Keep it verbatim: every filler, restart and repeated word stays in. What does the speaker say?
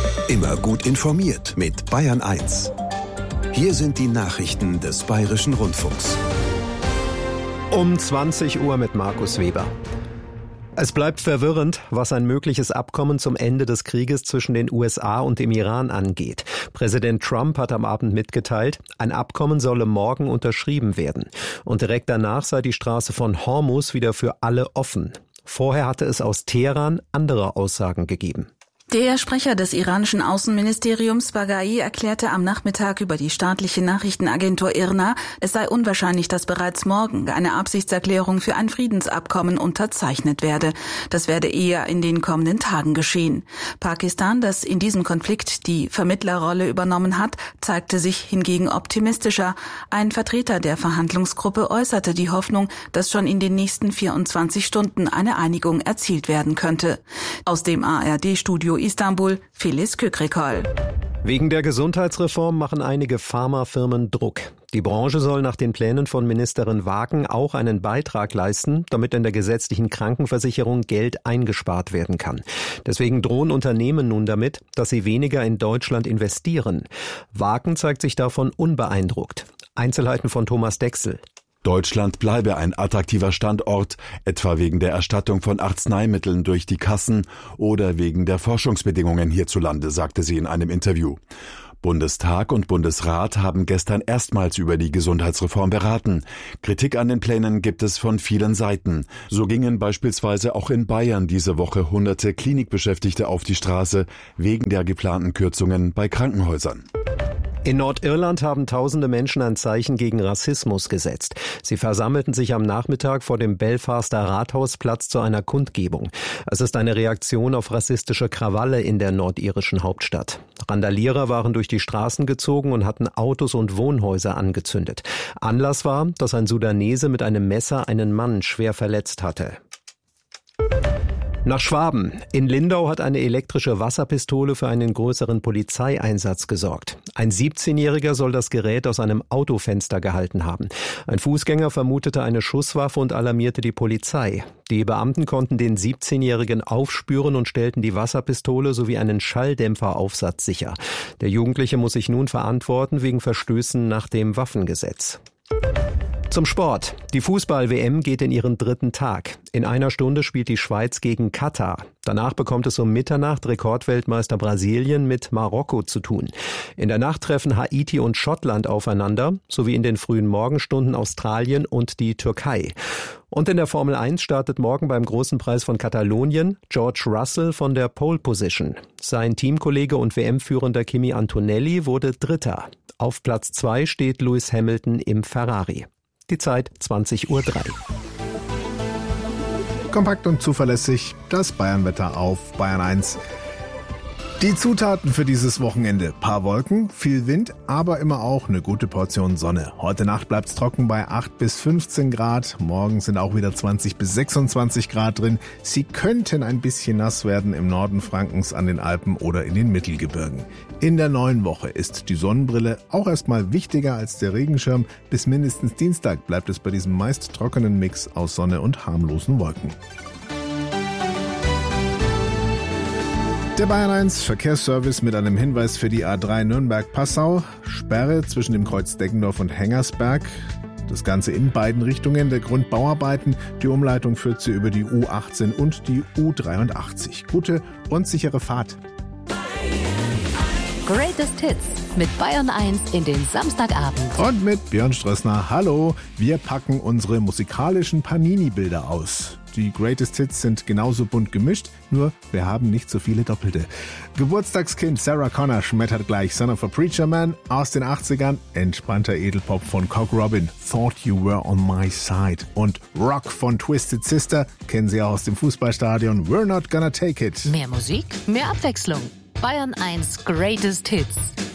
Immer gut informiert mit Bayern eins. Hier sind die Nachrichten des Bayerischen Rundfunks. Um zwanzig Uhr mit Markus Weber. Es bleibt verwirrend, was ein mögliches Abkommen zum Ende des Krieges zwischen den U S A und dem Iran angeht. Präsident Trump hat am Abend mitgeteilt, ein Abkommen solle morgen unterschrieben werden. Und direkt danach sei die Straße von Hormuz wieder für alle offen. Vorher hatte es aus Teheran andere Aussagen gegeben. Der Sprecher des iranischen Außenministeriums Baghai erklärte am Nachmittag über die staatliche Nachrichtenagentur I R N A, es sei unwahrscheinlich, dass bereits morgen eine Absichtserklärung für ein Friedensabkommen unterzeichnet werde. Das werde eher in den kommenden Tagen geschehen. Pakistan, das in diesem Konflikt die Vermittlerrolle übernommen hat, zeigte sich hingegen optimistischer. Ein Vertreter der Verhandlungsgruppe äußerte die Hoffnung, dass schon in den nächsten vierundzwanzig Stunden eine Einigung erzielt werden könnte. Aus dem A R D-Studio Istanbul, Filiz Kükrikol. Wegen der Gesundheitsreform machen einige Pharmafirmen Druck. Die Branche soll nach den Plänen von Ministerin Wagen auch einen Beitrag leisten, damit in der gesetzlichen Krankenversicherung Geld eingespart werden kann. Deswegen drohen Unternehmen nun damit, dass sie weniger in Deutschland investieren. Wagen zeigt sich davon unbeeindruckt. Einzelheiten von Thomas Dexel. Deutschland bleibe ein attraktiver Standort, etwa wegen der Erstattung von Arzneimitteln durch die Kassen oder wegen der Forschungsbedingungen hierzulande, sagte sie in einem Interview. Bundestag und Bundesrat haben gestern erstmals über die Gesundheitsreform beraten. Kritik an den Plänen gibt es von vielen Seiten. So gingen beispielsweise auch in Bayern diese Woche hunderte Klinikbeschäftigte auf die Straße wegen der geplanten Kürzungen bei Krankenhäusern. In Nordirland haben tausende Menschen ein Zeichen gegen Rassismus gesetzt. Sie versammelten sich am Nachmittag vor dem Belfaster Rathausplatz zu einer Kundgebung. Es ist eine Reaktion auf rassistische Krawalle in der nordirischen Hauptstadt. Randalierer waren durch die Straßen gezogen und hatten Autos und Wohnhäuser angezündet. Anlass war, dass ein Sudanese mit einem Messer einen Mann schwer verletzt hatte. Nach Schwaben. In Lindau hat eine elektrische Wasserpistole für einen größeren Polizeieinsatz gesorgt. Ein siebzehnjähriger soll das Gerät aus einem Autofenster gehalten haben. Ein Fußgänger vermutete eine Schusswaffe und alarmierte die Polizei. Die Beamten konnten den siebzehnjährigen aufspüren und stellten die Wasserpistole sowie einen Schalldämpferaufsatz sicher. Der Jugendliche muss sich nun verantworten wegen Verstößen nach dem Waffengesetz. Zum Sport. Die Fußball-W M geht in ihren dritten Tag. In einer Stunde spielt die Schweiz gegen Katar. Danach bekommt es um Mitternacht Rekordweltmeister Brasilien mit Marokko zu tun. In der Nacht treffen Haiti und Schottland aufeinander, sowie in den frühen Morgenstunden Australien und die Türkei. Und in der Formel eins startet morgen beim Großen Preis von Katalonien George Russell von der Pole Position. Sein Teamkollege und W M-Führender Kimi Antonelli wurde Dritter. Auf Platz zwei steht Lewis Hamilton im Ferrari. Die Zeit zwanzig Uhr drei. Kompakt und zuverlässig, das Bayernwetter auf Bayern eins. Die Zutaten für dieses Wochenende: paar Wolken, viel Wind, aber immer auch eine gute Portion Sonne. Heute Nacht bleibt's trocken bei acht bis fünfzehn Grad. Morgen sind auch wieder zwanzig bis sechsundzwanzig Grad drin. Sie könnten ein bisschen nass werden im Norden Frankens, an den Alpen oder in den Mittelgebirgen. In der neuen Woche ist die Sonnenbrille auch erstmal wichtiger als der Regenschirm. Bis mindestens Dienstag bleibt es bei diesem meist trockenen Mix aus Sonne und harmlosen Wolken. Der Bayern eins Verkehrsservice mit einem Hinweis für die A drei Nürnberg-Passau. Sperre zwischen dem Kreuz Deggendorf und Hengersberg. Das Ganze in beiden Richtungen. Der Grund Bauarbeiten. Die Umleitung führt sie über die U achtzehn und die U dreiundachtzig. Gute und sichere Fahrt. Greatest Hits mit Bayern eins in den Samstagabend. Und mit Björn Strössner. Hallo, wir packen unsere musikalischen Panini-Bilder aus. Die Greatest Hits sind genauso bunt gemischt, nur wir haben nicht so viele Doppelte. Geburtstagskind Sarah Connor schmettert gleich Son of a Preacher Man aus den achtzigern, entspannter Edelpop von Cock Robin, Thought You Were On My Side und Rock von Twisted Sister, kennen Sie auch aus dem Fußballstadion, We're Not Gonna Take It. Mehr Musik, mehr Abwechslung. Bayern eins Greatest Hits.